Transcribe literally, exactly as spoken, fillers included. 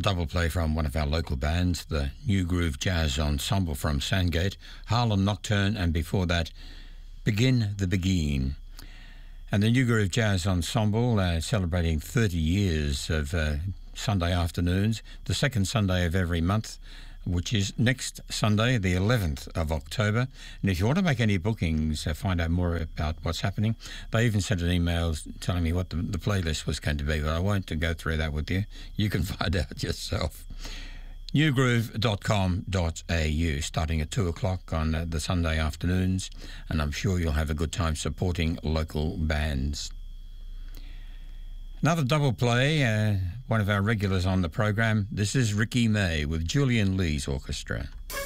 double play from one of our local bands, the New Groove Jazz Ensemble from Sandgate, Harlem Nocturne, and before that, Begin the Begin. And the New Groove Jazz Ensemble uh, celebrating thirty years of uh, Sunday afternoons, the second Sunday of every month, which is next Sunday, the eleventh of October. And if you want to make any bookings, uh, find out more about what's happening, they even sent an email telling me what the, the playlist was going to be, but I won't go through that with you. You can find out yourself. new groove dot com dot a u, starting at two o'clock on uh, the Sunday afternoons, and I'm sure you'll have a good time supporting local bands. Another double play, uh, one of our regulars on the program. This is Ricky May with Julian Lee's orchestra.